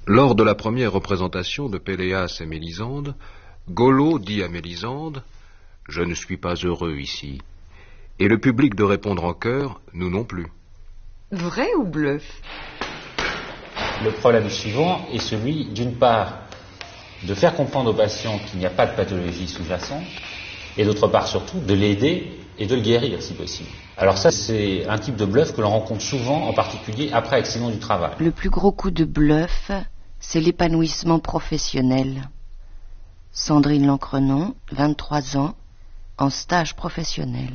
Lors de la première représentation de Péléas et Mélisande, Golo dit à Mélisande « Je ne suis pas heureux ici ». Et le public de répondre en chœur « Nous non plus ». Vrai ou bluff? Le problème suivant est celui, d'une part, de faire comprendre au patient qu'il n'y a pas de pathologie sous-jacente, et d'autre part surtout de l'aider et de le guérir si possible. Alors ça, c'est un type de bluff que l'on rencontre souvent, en particulier après accident du travail. Le plus gros coup de bluff, c'est l'épanouissement professionnel. Sandrine Lancrenon, 23 ans, en stage professionnel.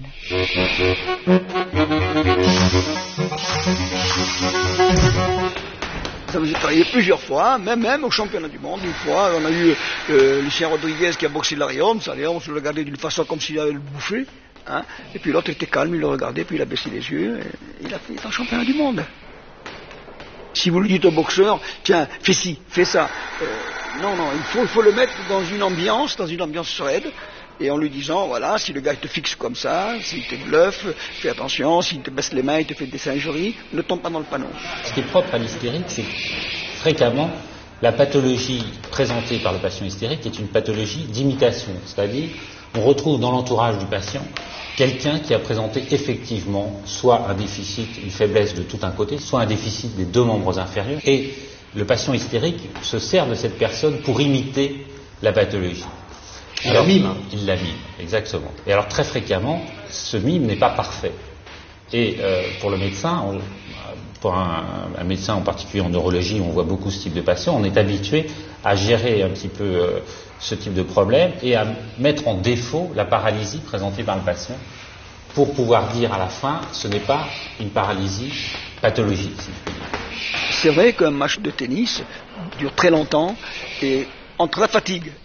Ça vous est arrivé plusieurs fois, même au championnat du monde. Une fois, on a eu Lucien Rodriguez qui a boxé Larion, on se le regardait d'une façon comme s'il allait le bouffer. Hein, et puis l'autre était calme, il le regardait, puis il a baissé les yeux, et il est en championnat du monde. Si vous lui dites au boxeur, tiens, fais ci, fais ça. Non, il faut le mettre dans une ambiance sereine, et en lui disant, voilà, si le gars il te fixe comme ça, s'il te bluffe, fais attention, s'il te baisse les mains, il te fait des singeries, ne tombe pas dans le panneau. Ce qui est propre à l'hystérique, c'est que fréquemment, la pathologie présentée par le patient hystérique est une pathologie d'imitation, c'est-à-dire on retrouve dans l'entourage du patient quelqu'un qui a présenté effectivement soit un déficit, une faiblesse de tout un côté, soit un déficit des deux membres inférieurs, et le patient hystérique se sert de cette personne pour imiter la pathologie. Il la mime. Il la mime, exactement. Et alors très fréquemment, ce mime n'est pas parfait. Et pour le médecin, pour un médecin en particulier en neurologie, on voit beaucoup ce type de patient, on est habitué à gérer un petit peu ce type de problème et à mettre en défaut la paralysie présentée par le patient pour pouvoir dire à la fin, ce n'est pas une paralysie pathologique. C'est vrai qu'un match de tennis dure très longtemps et entre la fatigue